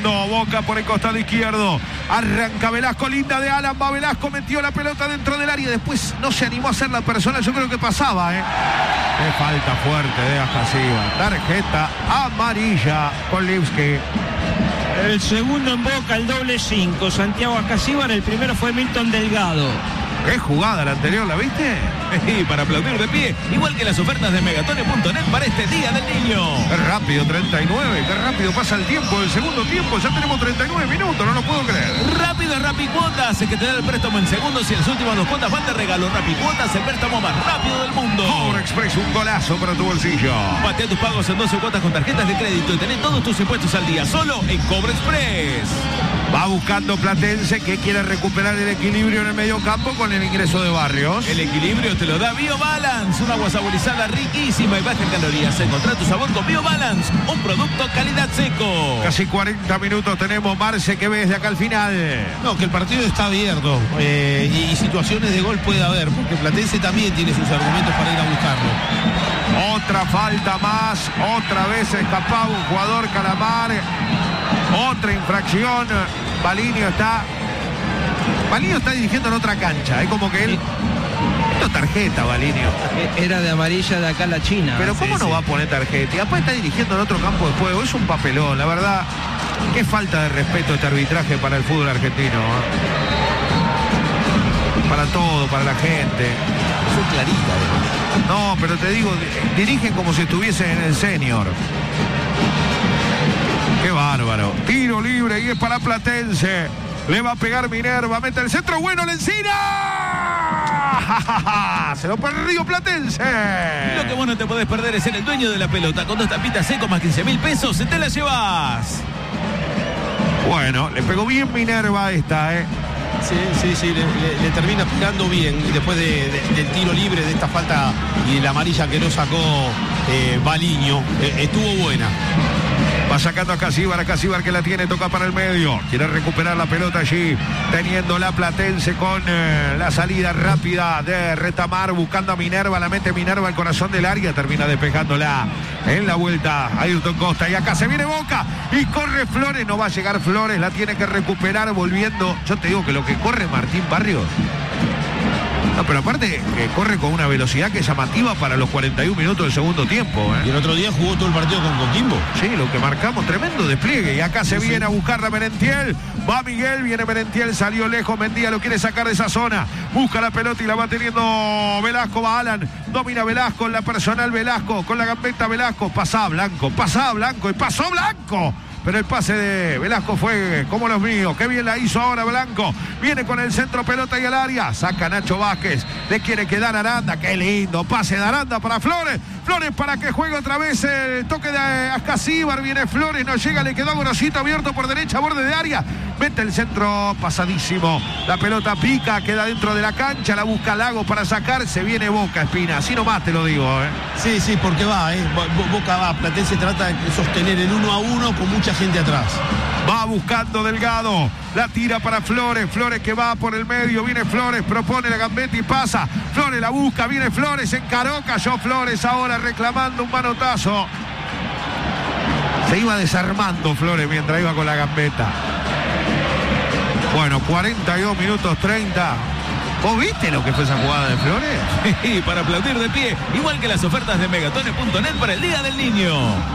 defendiendo. Boca por el costado izquierdo. Arranca Velasco, linda de Alan. Va Velasco, metió la pelota dentro del área. Después no se animó a hacer la persona. Yo creo que pasaba, ¿eh? Qué falta fuerte de Ascasíbar. Tarjeta amarilla con Lipski. El segundo en Boca, el doble 5. Santiago Ascasíbar, el primero fue Milton Delgado. Qué jugada la anterior, ¿la viste? Y para aplaudir de pie, igual que las ofertas de Megatone.net para este Día del Niño. Qué rápido, 39, qué rápido pasa el tiempo, el segundo tiempo, ya tenemos 39 minutos, no lo puedo creer. Rápido es Rapicuotas, que te da el préstamo en segundos y en las últimas 2 cuotas van de regalo. Rapicuotas, el préstamo más rápido del mundo. Cobra Express, un golazo para tu bolsillo. Patea tus pagos en 12 cuotas con tarjetas de crédito y tenés todos tus impuestos al día, solo en Cobra Express. Va buscando Platense, que quiere recuperar el equilibrio en el medio campo con el ingreso de Barrios. El equilibrio te lo da BioBalance, un agua saborizada riquísima y baja en calorías. Encontrá tu sabor con BioBalance, un producto calidad seco. Casi 40 minutos tenemos. Marce, ¿qué ves de acá al final? No, que el partido está abierto y situaciones de gol puede haber, porque Platense también tiene sus argumentos para ir a buscarlo. Otra falta más, otra vez escapaba un jugador Calamar. Otra infracción. Balinio está dirigiendo en otra cancha. Es como que él... Esto es tarjeta, Balinio. Era de amarilla de acá la China. Pero ¿cómo no va a poner tarjeta? Y después está dirigiendo en otro campo de juego. Es un papelón, la verdad. Qué falta de respeto este arbitraje para el fútbol argentino, ¿eh? Para todo, para la gente. Fue clarita. No, pero te digo, dirigen como si estuviesen en el senior. Qué bárbaro. Tiro libre y es para Platense. Le va a pegar Minerva. Mete el centro. Bueno, Lencina. Se lo perdió Platense. Lo que vos no te podés perder es ser el dueño de la pelota. Con 2 tapitas seco más 15.000 pesos, te la llevas. Bueno, le pegó bien Minerva esta, ¿eh? Sí, le termina pegando bien después del tiro libre, de esta falta y la amarilla que no sacó Balinio. Estuvo buena. Va sacando a Ascasíbar que la tiene, toca para el medio. Quiere recuperar la pelota allí, teniendo la Platense con la salida rápida de Retamar, buscando a Minerva, la mete Minerva al corazón del área, termina despejándola en la vuelta Ayrton Costa. Y acá se viene Boca y corre Flores, no va a llegar Flores, la tiene que recuperar volviendo. Yo te digo que lo que corre Martín Barrios... No, pero aparte corre con una velocidad que es llamativa para los 41 minutos del segundo tiempo, ¿eh? Y el otro día jugó todo el partido con Coquimbo. Sí, lo que marcamos, tremendo despliegue. Y acá se viene a buscar a Merentiel. Va Miguel, viene Merentiel, salió lejos. Mendía lo quiere sacar de esa zona. Busca la pelota y la va teniendo Velasco. Va Alan, domina Velasco, en la personal Velasco, con la gambeta Velasco. Pasá Blanco y pasó Blanco. Pero el pase de Velasco fue como los míos. Qué bien la hizo ahora Blanco. Viene con el centro, pelota y el área. Saca Nacho Vázquez. Le quiere quedar Aranda. Qué lindo pase de Aranda para Flores. Flores para que juegue otra vez el toque de Ascasíbar. Viene Flores, no llega, le quedó Gorosito abierto por derecha, borde de área. Mete el centro, pasadísimo. La pelota pica, queda dentro de la cancha. La busca Lago para sacar. Se viene Boca, Espina. Así nomás te lo digo, ¿eh? Sí, porque va, Boca va. Platense trata de sostener el 1-1 con mucha gente atrás. Va buscando Delgado, la tira para Flores, Flores que va por el medio, viene Flores, propone la gambeta y pasa, Flores la busca, viene Flores, encaró, cayó Flores ahora reclamando un manotazo. Se iba desarmando Flores mientras iba con la gambeta. Bueno, 42 minutos 30. ¿Vos viste lo que fue esa jugada de Flores? Y para aplaudir de pie, igual que las ofertas de Megatone.net para el Día del Niño.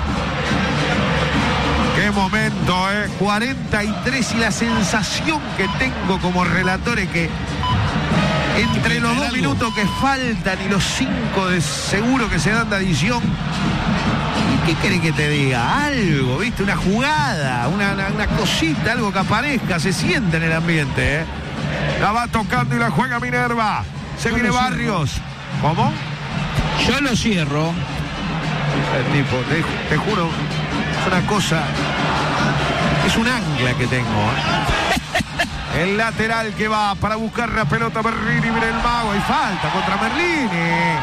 Qué momento, 43 y la sensación que tengo como relator es que entre los 2 minutos que faltan y los 5 de seguro que se dan de adición, ¿qué querés que te diga? Algo, ¿viste? Una jugada, una cosita, algo que aparezca, se siente en el ambiente, ¿eh? La va tocando y la juega Minerva. Se viene Barrios. ¿Cómo? Yo lo cierro. El tipo, te juro, es una cosa, es un ancla que tengo, ¿eh? El lateral que va para buscar la pelota Merlini, mira el mago, y falta contra Merlini.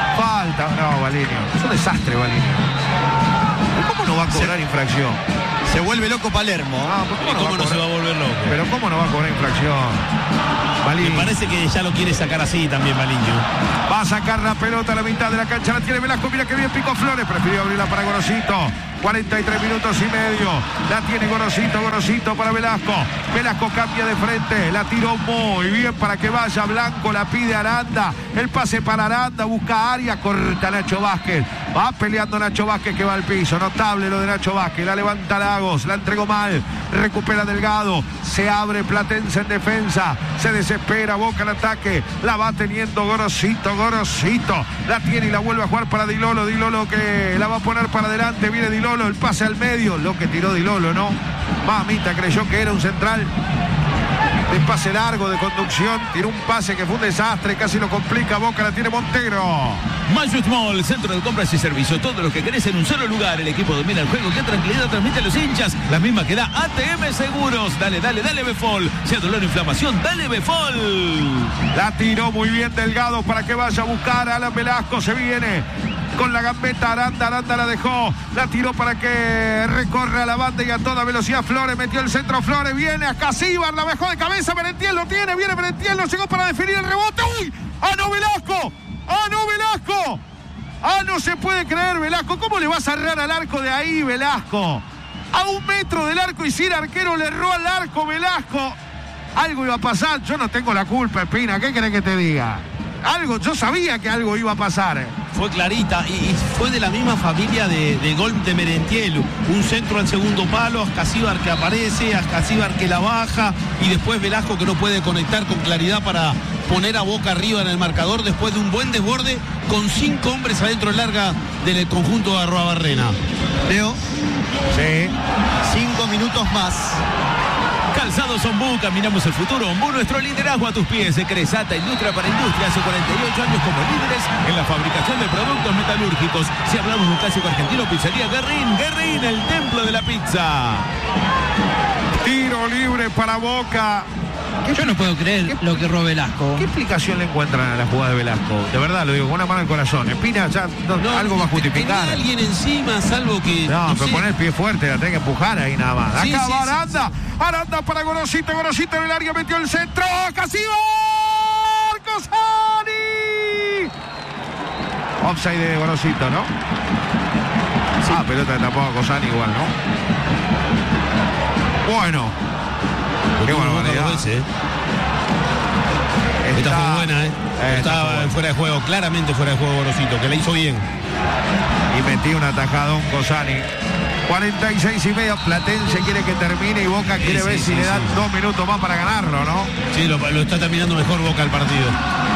Falta, no, Balinio, es un desastre, Balinio. ¿Cómo no va a cobrar infracción? Se vuelve loco Palermo. ¿Cómo no se va a volver loco? Pero ¿cómo no va a cobrar infracción? Me parece que ya lo quiere sacar así también Baliño. Va a sacar la pelota a la mitad de la cancha. La tiene Velasco. Mira que bien picó Flores. Prefirió abrirla para Gorosito. 43 minutos y medio. La tiene Gorosito para Velasco. Velasco cambia de frente. La tiró muy bien para que vaya Blanco. La pide Aranda. El pase para Aranda. Busca área. Corta Nacho Vázquez. Va peleando Nacho Vázquez que va al piso. Notable lo de Nacho Vázquez. La levanta Lagos. La entregó mal. Recupera Delgado. Se abre Platense en defensa. Se desespera Boca en ataque. La va teniendo Gorosito. La tiene y la vuelve a jugar para Di Lolo. Di Lolo que la va a poner para adelante. Viene Di Lolo. El pase al medio. Lo que tiró Di Lolo, ¿no? Mamita, creyó que era un central. De pase largo de conducción. Tiró un pase que fue un desastre. Casi lo complica. Boca la tiene Montero. Mayo Small, centro de compras y servicios. Todo lo que querés en un solo lugar. El equipo domina el juego. Qué tranquilidad transmite a los hinchas. La misma que da ATM Seguros. Dale Befol. Sea dolor o inflamación, dale Befol. La tiró muy bien Delgado para que vaya a buscar a Alan Velasco. Se viene con la gambeta Aranda la dejó. La tiró para que recorra a la banda y a toda velocidad Flores. Metió el centro Flores. Viene a Casíbar. La dejó de cabeza. Merentiel lo tiene. Viene Merentiel. No llegó para definir el rebote. ¡Uy! ¡Ah, no, Velasco! ¡Ah, no, Velasco! ¡Ah, no se puede creer, Velasco! ¿Cómo le va a cerrar al arco de ahí, Velasco? A 1 metro del arco y sin arquero le erró al arco, Velasco. Algo iba a pasar. Yo no tengo la culpa, Espina. ¿Qué querés que te diga? Yo sabía que algo iba a pasar. Fue clarita y fue de la misma familia de gol de Merentiel. Un centro al segundo palo, Ascasíbar que aparece, Ascasíbar que la baja y después Velasco que no puede conectar con claridad para poner a Boca arriba en el marcador después de un buen desborde con 5 hombres adentro del larga del conjunto de Arruabarrena. Leo. Sí. 5 minutos más. Calzados Ombú, caminamos el futuro. Ombú, nuestro liderazgo a tus pies. Cresata, industria para industria. Hace 48 años como líderes en la fabricación de productos metalúrgicos. Si hablamos de un clásico argentino, pizzería Guerrín, el templo de la pizza. Tiro libre para Boca. Yo no puedo creer lo que erró Velasco. ¿Qué explicación le encuentran a la jugada de Velasco? De verdad, lo digo con una mano al corazón. Espina ya algo va a justificar. Tenía alguien encima, salvo que... No, pero poner el pie fuerte, la tiene que empujar ahí nada más. Sí, Acá sí, va Aranda. Aranda para Gorosito en el área, metió el centro. ¡Casíbar! ¡Cosani! Offside de Gorosito, ¿no? Sí. Pelota de tapado a Cosani igual, ¿no? Bueno. Qué barbaridad. Esta fue buena, estaba fuera de juego, claramente fuera de juego Gorosito, que la hizo bien. Y metió un atajadón Cosani. 46 y medio. Platense quiere que termine y Boca quiere ver si le dan 2 minutos más para ganarlo, ¿no? Sí, lo está terminando mejor Boca el partido.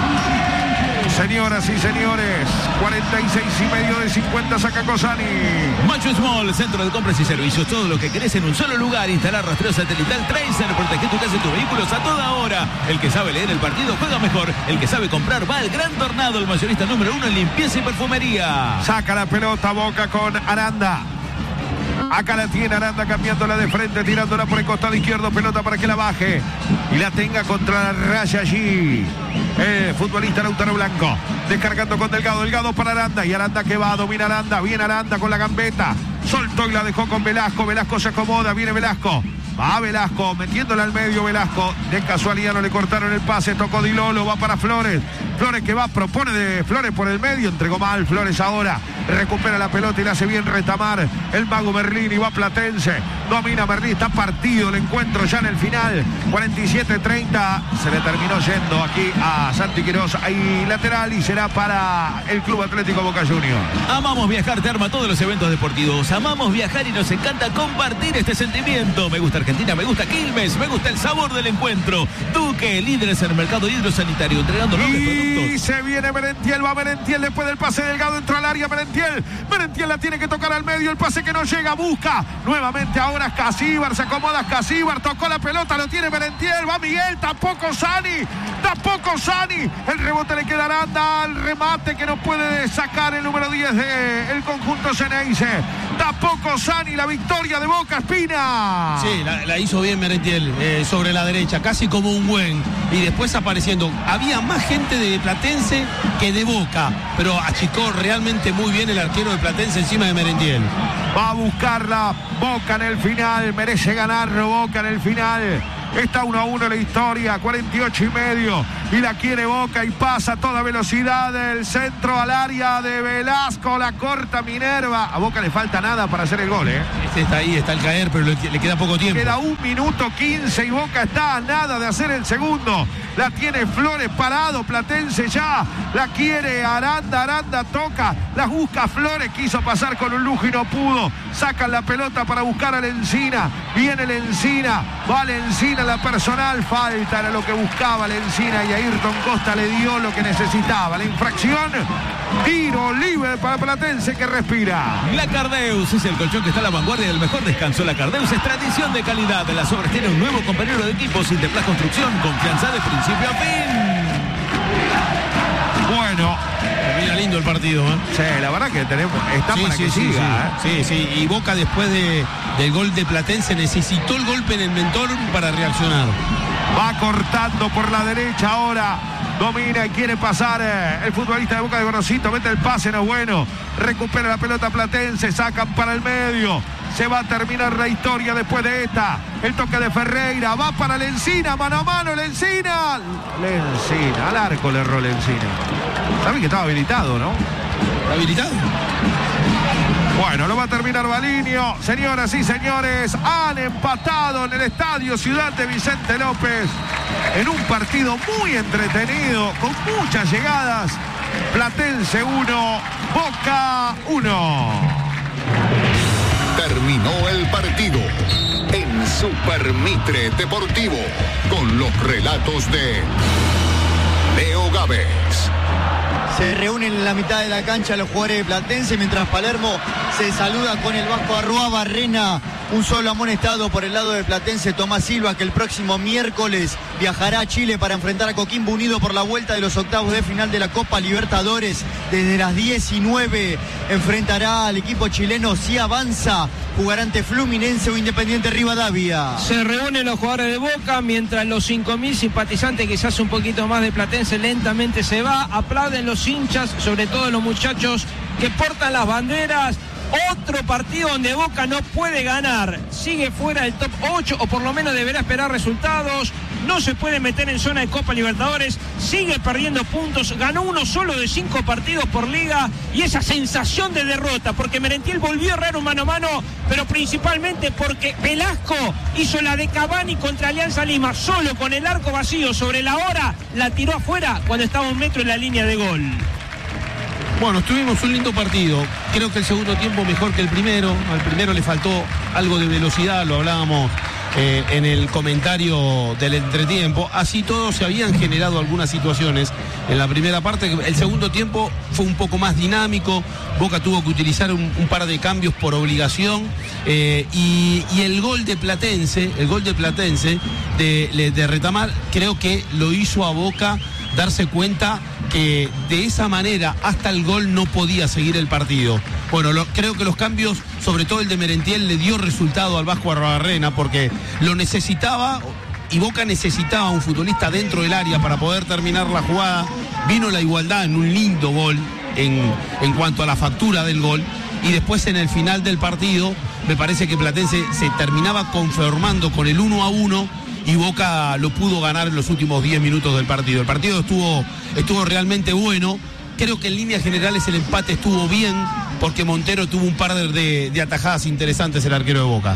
Señoras y señores, 46 y medio de 50 saca Cosani. Macho Small, centro de compras y servicios. Todo lo que querés en un solo lugar. Instalar rastreo satelital Tracer. Protege tu casa y tus vehículos a toda hora. El que sabe leer el partido juega mejor. El que sabe comprar va al Gran Tornado. El mayorista número 1 en limpieza y perfumería. Saca la pelota Boca con Aranda. Acá la tiene Aranda cambiándola de frente, tirándola por el costado izquierdo, pelota para que la baje y la tenga contra la raya allí. Futbolista Lautaro Blanco, descargando con Delgado para Aranda y Aranda que va, domina Aranda, viene Aranda con la gambeta, soltó y la dejó con Velasco, Velasco se acomoda, viene Velasco. Va Velasco, metiéndola al medio Velasco. De casualidad no le cortaron el pase. Tocó Di Lolo, va para Flores. Flores que va, propone de Flores por el medio. Entregó mal Flores ahora. Recupera la pelota y la hace bien retamar. El mago Merlín y va Platense. Domina Merlín, está partido el encuentro ya en el final. 47-30. Se le terminó yendo aquí a Santi Quirós. Ahí lateral y será para el Club Atlético Boca Juniors. Amamos viajar, te arma todos los eventos deportivos. Amamos viajar y nos encanta compartir este sentimiento. Me gusta Argentina, me gusta Quilmes, me gusta el sabor del encuentro. Duque, líderes en el mercado hidrosanitario, entregando nuevos productos. Y se viene Merentiel, va Merentiel después del pase Delgado, entró al área Merentiel. Merentiel la tiene que tocar al medio, el pase que no llega, busca. Nuevamente ahora Casíbar, se acomoda Casíbar, tocó la pelota, lo tiene Merentiel, va Miguel, tampoco Sani. El rebote le queda a Aranda, al remate que no puede sacar el número 10 del conjunto Ceneice. Tampoco Sani, la victoria de Boca, Espina. Sí, la hizo bien Merentiel sobre la derecha, casi como un buen. Y después apareciendo. Había más gente de Platense que de Boca, pero achicó realmente muy bien el arquero de Platense encima de Merentiel. Va a buscarla Boca en el final. Merece ganarlo Boca en el final. Está 1-1 la historia, 48,5. Y la quiere Boca y pasa a toda velocidad del centro al área de Velasco. La corta Minerva. A Boca le falta nada para hacer el gol, ¿eh? Está ahí, está al caer, pero le queda poco tiempo. Queda 1 minuto 15 y Boca está a nada de hacer el segundo. La tiene Flores parado, Platense ya. La quiere Aranda, Aranda toca. La busca Flores, quiso pasar con un lujo y no pudo. Sacan la pelota para buscar a Lencina. Viene Lencina, va Lencina la personal. Falta, era lo que buscaba Lencina y Ayrton Costa le dio lo que necesitaba. La infracción, tiro libre para Platense que respira. La Cardeus es el colchón que está a la vanguardia del mejor descanso. La Cardeus es tradición de calidad. La Sobres tiene un nuevo compañero de equipo. Sinterplas Construcción, confianza de principio a fin. Bueno, termina lindo el partido, ¿eh? Sí, la verdad que está para que siga. Sí. Y Boca después del gol de Platense necesitó el golpe en el mentón para reaccionar. Va cortando por la derecha ahora. Domina y quiere pasar el futbolista de Boca de Gorosito. Mete el pase, no es bueno. Recupera la pelota Platense. Sacan para el medio. Se va a terminar la historia después de esta. El toque de Ferreira. Va para Lencina. Mano a mano Lencina. Lencina. Al arco le erró Lencina. ¿Saben que estaba habilitado, no? ¿Habilitado? Bueno, lo va a terminar Balinio. Señoras y señores, han empatado en el estadio Ciudad de Vicente López en un partido muy entretenido, con muchas llegadas. Platense 1, Boca 1. Terminó el partido en Super Mitre Deportivo con los relatos de Leo Gávez. Se reúnen en la mitad de la cancha los jugadores de Platense mientras Palermo se saluda con el Vasco Arrua. Barrena, un solo amonestado por el lado de Platense, Tomás Silva, que el próximo miércoles viajará a Chile para enfrentar a Coquimbo Unido por la vuelta de los octavos de final de la Copa Libertadores. Desde las 19 enfrentará al equipo chileno. Si avanza, jugará ante Fluminense o Independiente Rivadavia. Se reúnen los jugadores de Boca mientras los 5.000 simpatizantes, quizás un poquito más de Platense, lentamente se va. Aplauden los hinchas, sobre todo los muchachos que portan las banderas. Otro partido donde Boca no puede ganar. Sigue fuera del top 8 o por lo menos deberá esperar resultados. No se puede meter en zona de Copa Libertadores. Sigue perdiendo puntos. Ganó uno solo de 5 partidos por liga. Y esa sensación de derrota, porque Merentiel volvió a errar un mano a mano, pero principalmente porque Velasco hizo la de Cavani contra Alianza Lima, solo con el arco vacío sobre la hora, la tiró afuera cuando estaba 1 metro en la línea de gol. Bueno, tuvimos un lindo partido. Creo que el segundo tiempo mejor que el primero. Al primero le faltó algo de velocidad, lo hablábamos en el comentario del entretiempo. Así todo, se habían generado algunas situaciones en la primera parte. El segundo tiempo fue un poco más dinámico. Boca tuvo que utilizar un par de cambios por obligación. Y el gol de Platense, de Retamar, creo que lo hizo a Boca darse cuenta que de esa manera hasta el gol no podía seguir el partido. Bueno, creo que los cambios, sobre todo el de Merentiel, le dio resultado al Vasco Arbarrena porque lo necesitaba y Boca necesitaba un futbolista dentro del área para poder terminar la jugada. Vino la igualdad en un lindo gol en cuanto a la factura del gol, y después en el final del partido me parece que Platense se terminaba conformando con el 1-1 y Boca lo pudo ganar en los últimos 10 minutos del partido. El partido estuvo realmente bueno. Creo que en líneas generales el empate estuvo bien porque Montero tuvo un par de atajadas interesantes, el arquero de Boca.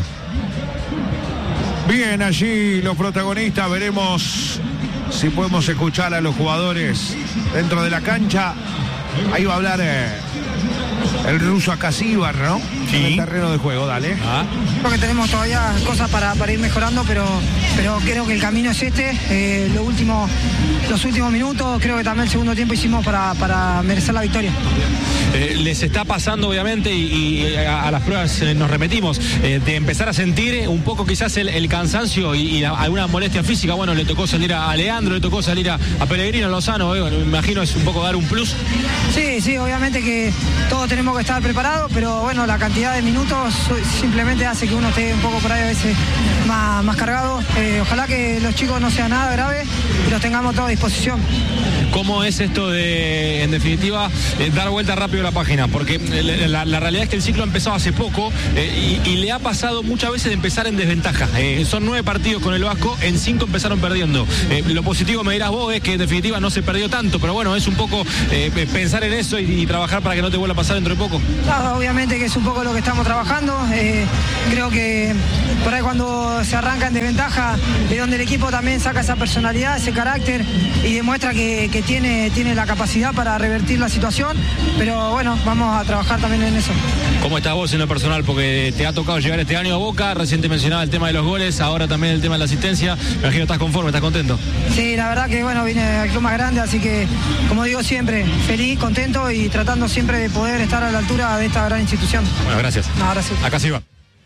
Bien, allí los protagonistas. Veremos si podemos escuchar a los jugadores dentro de la cancha. Ahí va a hablar el ruso Acasíbar, ¿no? Sí. En el terreno de juego, dale. Creo que tenemos todavía cosas para ir mejorando, pero creo que el camino es este. Los últimos minutos, creo que también el segundo tiempo hicimos para merecer la victoria. Les está pasando, obviamente, y a las pruebas nos repetimos, de empezar a sentir un poco quizás el cansancio y alguna molestia física. Bueno, le tocó salir a Leandro, le tocó salir a Pellegrino, a Lozano. Bueno, me imagino es un poco dar un plus. Sí, obviamente que todos tenemos tenemos que estar preparados, pero bueno, la cantidad de minutos simplemente hace que uno esté un poco por ahí a veces más cargado. Ojalá que los chicos no sean nada grave y los tengamos todos a disposición. ¿Cómo es esto de, en definitiva, dar vuelta rápido a la página? Porque la realidad es que el ciclo ha empezado hace poco y le ha pasado muchas veces de empezar en desventaja. Son 9 partidos con el Vasco, en 5 empezaron perdiendo. Lo positivo, me dirás vos, es que en definitiva no se perdió tanto, pero bueno, es un poco pensar en eso y trabajar para que no te vuelva a pasar dentro de poco. No, obviamente que es un poco lo que estamos trabajando. Creo que por ahí cuando se arranca en desventaja es donde el equipo también saca esa personalidad, ese carácter y demuestra que tiene la capacidad para revertir la situación, pero bueno, vamos a trabajar también en eso. ¿Cómo estás vos en lo personal? Porque te ha tocado llegar este año a Boca, recién te mencionaba el tema de los goles, ahora también el tema de la asistencia. Me imagino que estás conforme, estás contento. Sí, la verdad que bueno, vine al club más grande, así que como digo siempre, feliz, contento y tratando siempre de poder estar a la altura de esta gran institución. Bueno, gracias. No, gracias. Acá sí va.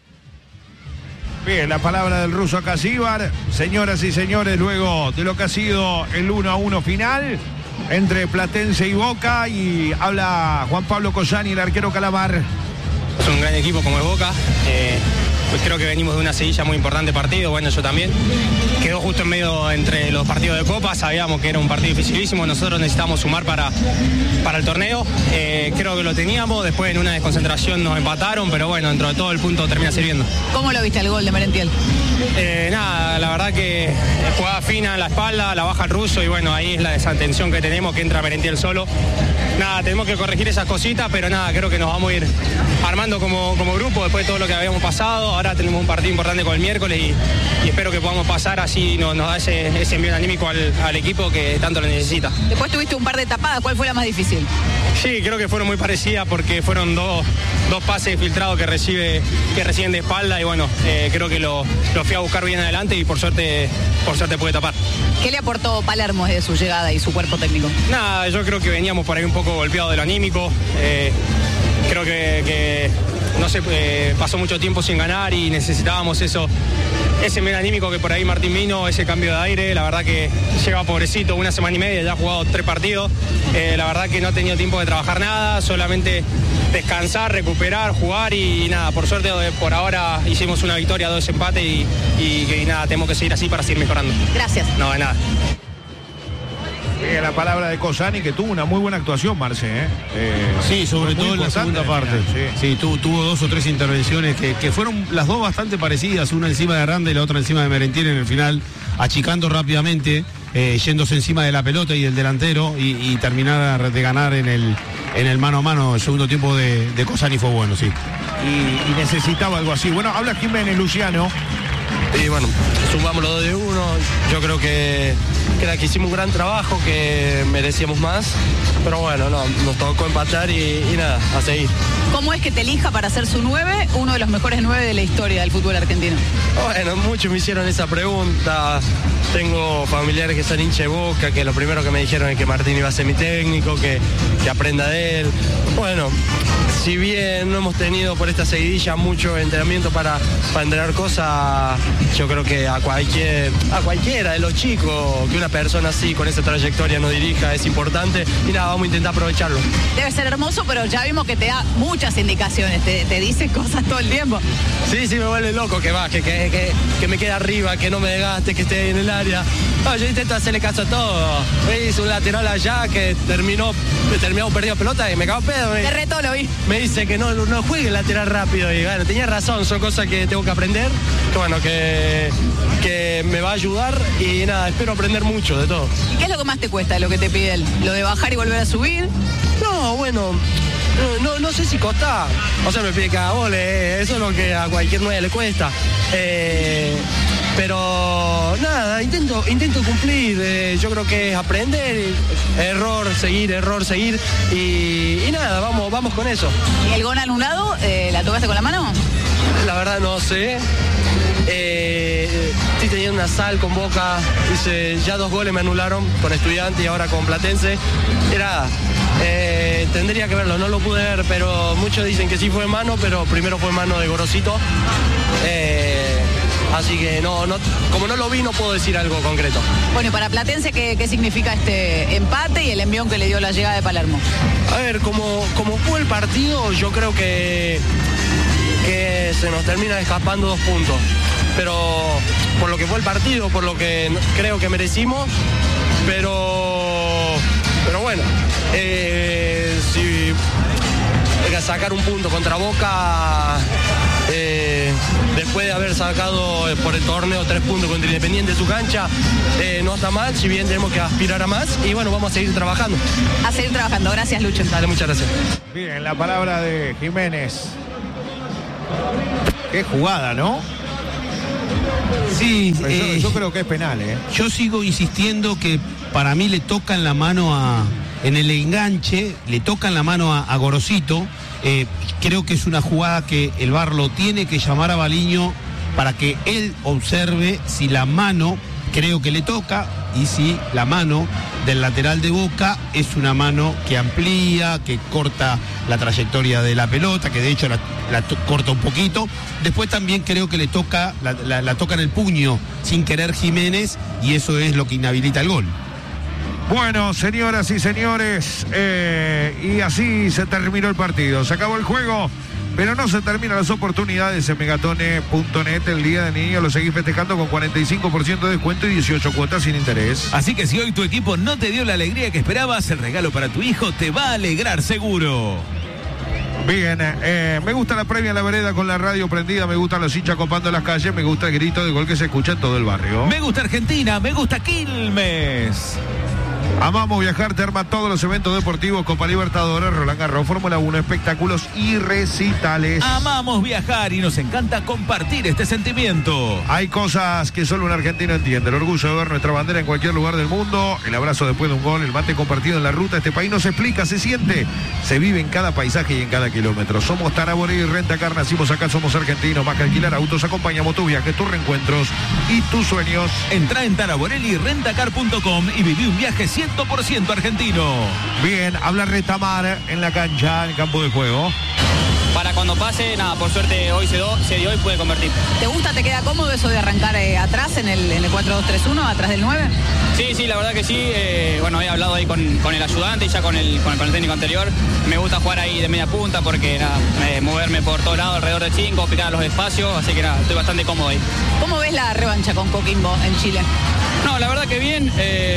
Bien, la palabra del ruso Acasíbar. Señoras y señores, luego de lo que ha sido el 1-1 final entre Platense y Boca, y habla Juan Pablo Collani, el arquero Calamar. Es un gran equipo como es Boca. Pues creo que venimos de una seguilla muy importante partido, bueno, yo también. Quedó justo en medio entre los partidos de Copa, sabíamos que era un partido dificilísimo, nosotros necesitamos sumar para el torneo. Creo que lo teníamos, después en una desconcentración nos empataron, pero bueno, dentro de todo el punto termina sirviendo. ¿Cómo lo viste el gol de Merentiel? Nada, la verdad que jugada fina en la espalda, la baja el ruso y bueno, ahí es la desatención que tenemos, que entra Merentiel solo. Nada, tenemos que corregir esas cositas, pero nada, creo que nos vamos a ir armando como grupo después de todo lo que habíamos pasado. Ahora tenemos un partido importante con el miércoles y espero que podamos pasar, así nos da ese envío anímico al equipo que tanto lo necesita. Después tuviste un par de tapadas, ¿cuál fue la más difícil? Sí, creo que fueron muy parecidas porque fueron dos pases filtrados que reciben de espalda y bueno, creo que lo fui a buscar bien adelante y por suerte pude tapar. ¿Qué le aportó Palermo desde su llegada y su cuerpo técnico? Nada, yo creo que veníamos por ahí un poco golpeados de lo anímico. Creo que no sé, pasó mucho tiempo sin ganar y necesitábamos ese medio anímico que por ahí Martín vino, ese cambio de aire. La verdad que lleva pobrecito 1 semana y media, ya ha jugado 3 partidos. La verdad que no ha tenido tiempo de trabajar nada, solamente descansar, recuperar, jugar y nada, por suerte por ahora hicimos una victoria, 2 empates y nada, tenemos que seguir así para seguir mejorando. Gracias. No, de nada. La palabra de Cosani, que tuvo una muy buena actuación, Marce. Sí, sobre todo en la segunda parte. Sí, tuvo 2 o 3 intervenciones que fueron las dos bastante parecidas, una encima de Aranda y la otra encima de Merentiel en el final, achicando rápidamente, yéndose encima de la pelota y del delantero y terminar de ganar en el mano a mano. El segundo tiempo de Cosani fue bueno, sí. Y necesitaba algo así. Bueno, habla Jiménez, Luciano. Y bueno, sumamos los 2 de 1. Yo creo que hicimos un gran trabajo, que merecíamos más. Pero bueno, no, nos tocó empatar y nada, a seguir. ¿Cómo es que te elija para ser su 9, uno de los mejores 9 de la historia del fútbol argentino? Bueno, muchos me hicieron esa pregunta. Tengo familiares que son hincha de Boca, que lo primero que me dijeron es que Martín iba a ser mi técnico, que aprenda de él. Bueno, si bien no hemos tenido por esta seguidilla mucho entrenamiento para entrenar cosas, yo creo que a cualquiera de los chicos, que una persona así con esa trayectoria nos dirija, es importante y nada, vamos a intentar aprovecharlo. Debe ser hermoso, pero ya vimos que te da muchas indicaciones, te dice cosas todo el tiempo. Sí, me vuelve loco que baje, que me quede arriba, que no me desgaste, que esté en el área. No, yo intento hacerle caso a todo. Me hizo un lateral allá que terminamos perdiendo pelota y me cago en pedo. Te reto, lo vi. Me dice que no juegue el lateral rápido y bueno, tenía razón, son cosas que tengo que aprender, que bueno, que me va a ayudar y nada, espero aprender mucho de todo. ¿Y qué es lo que más te cuesta, lo que te pide él? ¿Lo de bajar y volver a subir? No, bueno, no sé si costa. O sea, me pide cada gol, eso es lo que a cualquier 9 le cuesta. Pero nada, intento cumplir. Yo creo que es aprender, error, seguir y nada, vamos con eso. ¿Y el gol anulado, la tocaste con la mano? La verdad no sé. Estoy teniendo una sal con Boca, hice ya 2 goles, me anularon con Estudiante y ahora con Platense. Y nada, tendría que verlo, no lo pude ver, pero muchos dicen que sí fue mano, pero primero fue mano de Gorosito. Así que como no lo vi, no puedo decir algo concreto. Bueno, y para Platense, ¿qué significa este empate y el envión que le dio la llegada de Palermo? A ver, como fue el partido, yo creo que se nos termina escapando 2 puntos. Pero por lo que fue el partido, por lo que creo que merecimos, pero bueno, si sacar un punto contra Boca, después de haber sacado por el torneo 3 puntos contra Independiente en su cancha, no está mal, si bien tenemos que aspirar a más, y bueno, vamos a seguir trabajando. A seguir trabajando, gracias Lucho. Dale, muchas gracias. Bien, la palabra de Jiménez. Qué jugada, ¿no? Sí, yo creo que es penal, ¿eh? Yo sigo insistiendo que para mí le tocan la mano en el enganche, le tocan la mano a Gorosito. Creo que es una jugada que el VAR lo tiene que llamar a Baliño para que él observe si la mano, creo que le toca, y si la mano del lateral de Boca es una mano que amplía, que corta la trayectoria de la pelota, que de hecho la corta un poquito. Después también creo que le toca, la toca en el puño sin querer Jiménez, y eso es lo que inhabilita el gol. Bueno, señoras y señores, y así se terminó el partido. Se acabó el juego, pero no se terminan las oportunidades. En Megatone.net, el Día del Niño lo seguís festejando con 45% de descuento y 18 cuotas sin interés. Así que si hoy tu equipo no te dio la alegría que esperabas, el regalo para tu hijo te va a alegrar seguro. Bien, me gusta la previa en la vereda con la radio prendida, me gustan los hinchas copando las calles, me gusta el grito de gol que se escucha en todo el barrio. Me gusta Argentina, me gusta Quilmes. Amamos viajar, te arma todos los eventos deportivos, Copa Libertadores, Roland Garros, Fórmula 1, espectáculos y recitales. Amamos viajar y nos encanta compartir este sentimiento. Hay cosas que solo un argentino entiende: el orgullo de ver nuestra bandera en cualquier lugar del mundo, el abrazo después de un gol, el mate compartido en la ruta. Este país no se explica, se siente, se vive en cada paisaje y en cada kilómetro. Somos Taraborelli y Rentacar, nacimos acá, somos argentinos. Más que alquilar autos, acompañamos tus viajes, tus reencuentros y tus sueños. Entrá en taraborellirentacar.com y viví un viaje 100% argentino. Bien, habla Retamar en la cancha, en el campo de juego. Para cuando pase, nada, por suerte hoy se dio y pude convertir. ¿Te gusta, te queda cómodo eso de arrancar atrás en el 4-2-3-1, atrás del 9? Sí, la verdad que sí. Bueno, he hablado ahí con el ayudante y ya con el técnico anterior. Me gusta jugar ahí de media punta porque nada, moverme por todos lados alrededor de 5, picar los espacios, así que nada, estoy bastante cómodo ahí. ¿Cómo ves la revancha con Coquimbo en Chile? No, la verdad que bien.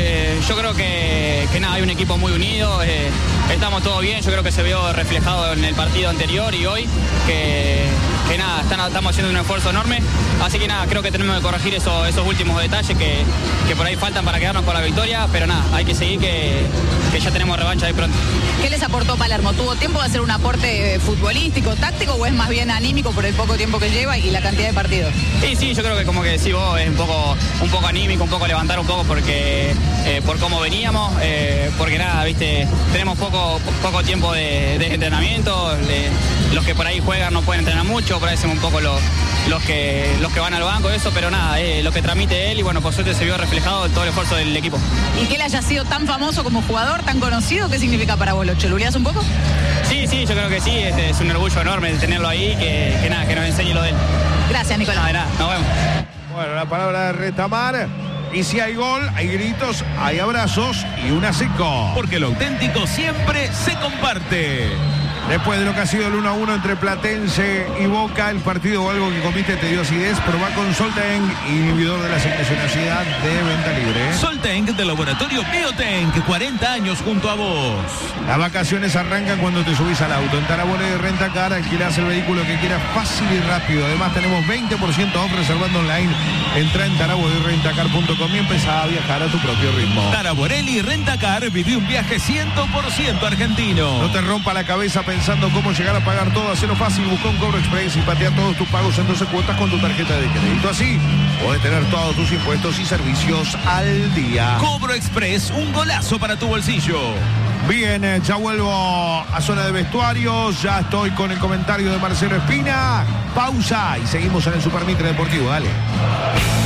Yo creo que nada, hay un equipo muy unido. Estamos todos bien. Yo creo que se vio reflejado en el partido anterior y hoy que nada, estamos haciendo un esfuerzo enorme. Así que nada, creo que tenemos que corregir esos últimos detalles que por ahí faltan para quedarnos con la victoria. Pero nada, hay que seguir que ya tenemos revancha de pronto. ¿Qué les aportó Palermo? ¿Tuvo tiempo de hacer un aporte futbolístico, táctico o es más bien anímico por el poco tiempo que lleva y la cantidad de partidos? Sí, yo creo que como que decís vos, es un poco anímico, un poco levantar un poco porque por cómo veníamos, porque nada, viste, tenemos poco tiempo de entrenamiento, los que por ahí juegan no pueden entrenar mucho, por ahí somos un poco los que van al banco, eso, pero nada, lo que transmite él y bueno, por suerte se vio reflejado en todo el esfuerzo del equipo. ¿Y que él haya sido tan famoso como jugador, tan conocido, qué significa para vos? ¿Lo choluleás un poco? Sí, yo creo que sí, es un orgullo enorme tenerlo ahí, que nada, que nos enseñe lo de él. Gracias, Nicolás. No, de nada, nos vemos. Bueno, la palabra de Retamar. Y si hay gol, hay gritos, hay abrazos y una seco. Porque lo auténtico siempre se comparte. Después de lo que ha sido el 1-1 entre Platense y Boca, el partido o algo que comiste te dio acidez, probá con Soltank, inhibidor de la signacionalidad de venta libre. Soltank del laboratorio Biotank, 40 años junto a vos. Las vacaciones arrancan cuando te subís al auto. En Taraborelli Rentacar alquilás el vehículo que quieras fácil y rápido. Además tenemos 20% off reservando online. Entrá en taraborellirentacar.com y empezá a viajar a tu propio ritmo. Taraborelli Rentacar, viví un viaje 100% argentino. No te rompa la cabeza pensando cómo llegar a pagar todo. Hacelo fácil, busca un Cobro Express y patea todos tus pagos en 12 cuotas con tu tarjeta de crédito. Así podés tener todos tus impuestos y servicios al día. Cobro Express, un golazo para tu bolsillo. Bien, ya vuelvo a zona de vestuarios. Ya estoy con el comentario de Marcelo Espina. Pausa y seguimos en el Super Mitre Deportivo. Dale.